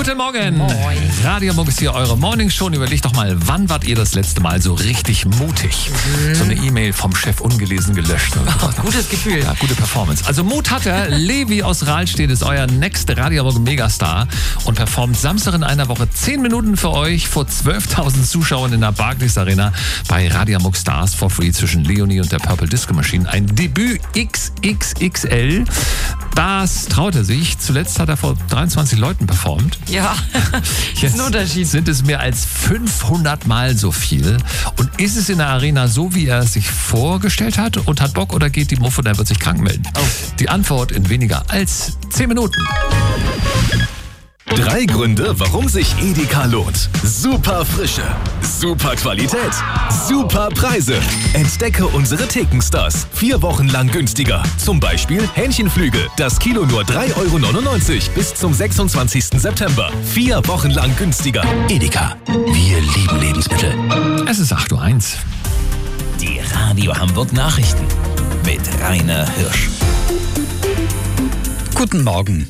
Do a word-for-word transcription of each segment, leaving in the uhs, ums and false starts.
Guten Morgen. Moin. Radio Hamburg ist hier eure Morning Show. Überlegt doch mal, wann wart ihr das letzte Mal so richtig mutig? Mhm. So eine E-Mail vom Chef ungelesen gelöscht. Oh, gutes Gefühl. Ja, gute Performance. Also Mut hat er. Levi aus Rahlstedt ist euer next Radio Hamburg Megastar und performt Samstag in einer Woche zehn Minuten für euch vor zwölftausend Zuschauern in der Barclays Arena bei Radio Hamburg Stars for free zwischen Leonie und der Purple Disco Machine. Ein Debüt X X X L. Das traut er sich. Zuletzt hat er vor dreiundzwanzig Leuten performt. Ja, das ist ein Unterschied. Sind es mehr als fünfhundert Mal so viel. Und ist es in der Arena so, wie er es sich vorgestellt hat? Und hat Bock oder geht die Muffe und er wird sich krank melden? Oh. Die Antwort in weniger als zehn Minuten. Drei Gründe, warum sich Edeka lohnt. Super Frische, super Qualität, super Preise. Entdecke unsere Thekenstars. Vier Wochen lang günstiger. Zum Beispiel Hähnchenflügel. Das Kilo nur drei Euro neunundneunzig bis zum sechsundzwanzigsten September. Vier Wochen lang günstiger. Edeka. Wir lieben Lebensmittel. Es ist acht Uhr eins. Die Radio Hamburg Nachrichten mit Rainer Hirsch. Guten Morgen.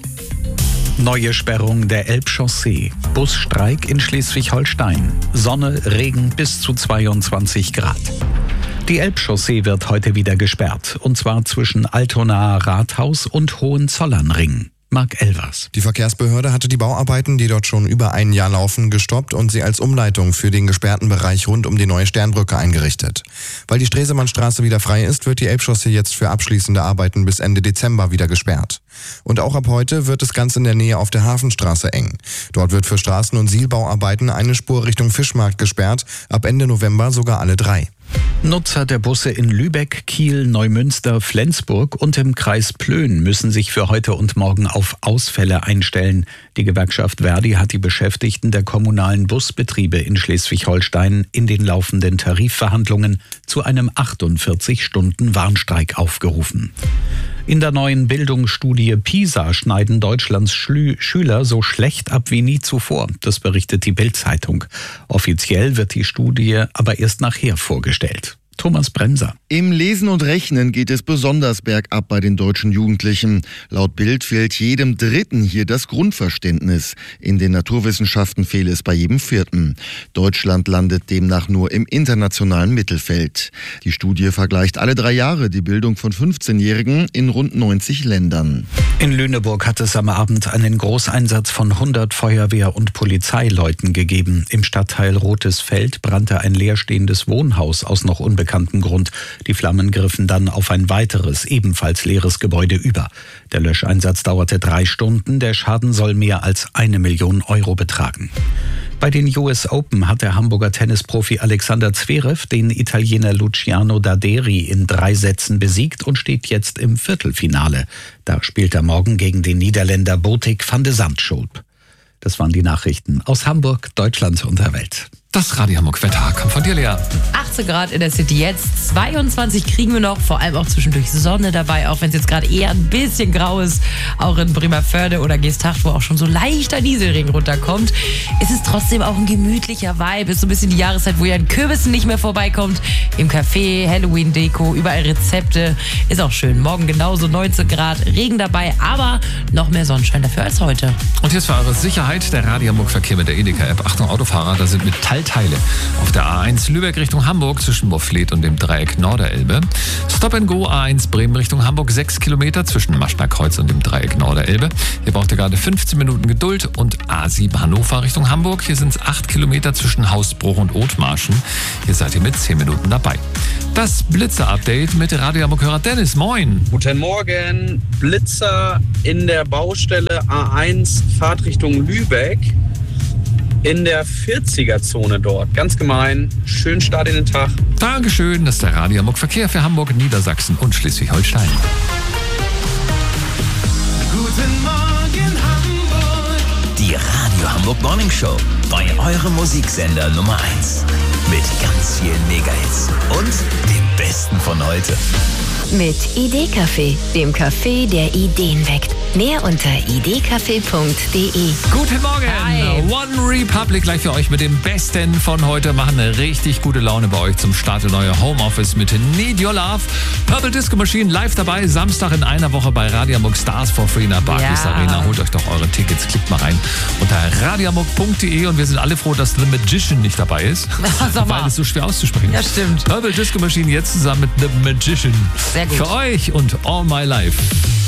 Neue Sperrung der Elbchaussee. Busstreik in Schleswig-Holstein. Sonne, Regen bis zu zweiundzwanzig Grad. Die Elbchaussee wird heute wieder gesperrt. Und zwar zwischen Altonaer Rathaus und Hohenzollernring. Marc Elvers. Die Verkehrsbehörde hatte die Bauarbeiten, die dort schon über ein Jahr laufen, gestoppt und sie als Umleitung für den gesperrten Bereich rund um die neue Sternbrücke eingerichtet. Weil die Stresemannstraße wieder frei ist, wird die Elbchaussee jetzt für abschließende Arbeiten bis Ende Dezember wieder gesperrt. Und auch ab heute wird es ganz in der Nähe auf der Hafenstraße eng. Dort wird für Straßen- und Sielbauarbeiten eine Spur Richtung Fischmarkt gesperrt, ab Ende November sogar alle drei. Nutzer der Busse in Lübeck, Kiel, Neumünster, Flensburg und im Kreis Plön müssen sich für heute und morgen auf Ausfälle einstellen. Die Gewerkschaft Verdi hat die Beschäftigten der kommunalen Busbetriebe in Schleswig-Holstein in den laufenden Tarifverhandlungen zu einem achtundvierzig Stunden Warnstreik aufgerufen. In der neuen Bildungsstudie PISA schneiden Deutschlands Schlü- Schüler so schlecht ab wie nie zuvor. Das berichtet die Bild-Zeitung. Offiziell wird die Studie aber erst nachher vorgestellt. Thomas Bremser. Im Lesen und Rechnen geht es besonders bergab bei den deutschen Jugendlichen. Laut Bild fehlt jedem Dritten hier das Grundverständnis. In den Naturwissenschaften fehle es bei jedem Vierten. Deutschland landet demnach nur im internationalen Mittelfeld. Die Studie vergleicht alle drei Jahre die Bildung von fünfzehnjährigen in rund neunzig Ländern. In Lüneburg hat es am Abend einen Großeinsatz von hundert Feuerwehr- und Polizeileuten gegeben. Im Stadtteil Rotes Feld brannte ein leerstehendes Wohnhaus aus noch unbekanntem Grund. Die Flammen griffen dann auf ein weiteres, ebenfalls leeres Gebäude über. Der Löscheinsatz dauerte drei Stunden. Der Schaden soll mehr als eine Million Euro betragen. Bei den U S Open hat der Hamburger Tennisprofi Alexander Zverev den Italiener Luciano Daderi in drei Sätzen besiegt und steht jetzt im Viertelfinale. Da spielt er morgen gegen den Niederländer Botik van de Zandschulp. Das waren die Nachrichten aus Hamburg, Deutschland und der Welt. Das Radio Hamburg Wetter kommt von dir, Lea. achtzehn Grad in der City jetzt, zweiundzwanzig kriegen wir noch, vor allem auch zwischendurch Sonne dabei, auch wenn es jetzt gerade eher ein bisschen grau ist, auch in Bremervörde oder Geesthacht, wo auch schon so leichter Nieselregen runterkommt. Es ist trotzdem auch ein gemütlicher Vibe, ist so ein bisschen die Jahreszeit, wo ihr an Kürbissen nicht mehr vorbeikommt. Im Café, Halloween-Deko, überall Rezepte, ist auch schön. Morgen genauso neunzehn Grad, Regen dabei, aber noch mehr Sonnenschein dafür als heute. Und jetzt für eure Sicherheit der Radio Hamburg Verkehr mit der Edeka-App. Achtung Autofahrer, da sind Metall Teile auf der A eins Lübeck Richtung Hamburg zwischen Mofflet und dem Dreieck Norderelbe. Stop and Go A eins Bremen Richtung Hamburg, sechs Kilometer zwischen Maschnerkreuz und dem Dreieck Norderelbe. Hier braucht ihr gerade fünfzehn Minuten Geduld. Und A sieben Hannover Richtung Hamburg. Hier sind es acht Kilometer zwischen Hausbruch und Othmarschen. Hier seid ihr mit zehn Minuten dabei. Das Blitzer-Update mit Radio Hamburg-Hörer Dennis. Moin. Guten Morgen. Blitzer in der Baustelle A eins Fahrtrichtung Lübeck. In der vierziger-Zone dort. Ganz gemein. Schönen Start in den Tag. Dankeschön. Das ist der Radio Hamburg Verkehr für Hamburg, Niedersachsen und Schleswig-Holstein. Guten Morgen Hamburg. Die Radio Hamburg Morning Show bei eurem Musiksender Nummer eins. Mit ganz vielen Megahits und dem Besten von heute. Mit Idee-Café, dem Café, der Ideen weckt. Mehr unter idee-café punkt de. Guten Morgen! Hi. One Republic gleich für euch mit dem Besten von heute. Machen eine richtig gute Laune bei euch zum Start in euer Homeoffice mit Need Your Love. Purple Disco Machine live dabei. Samstag in einer Woche bei Radio Hamburg Stars for free in der Barclays Ja. Arena. Holt euch doch eure Tickets. Klickt mal rein unter radiohamburg punkt de und wir sind alle froh, dass The Magician nicht dabei ist, weil es so schwer auszusprechen Ja, ist. stimmt. Purple Disco Machine jetzt zusammen mit The Magician. Sehr gut. Für euch und All My Life.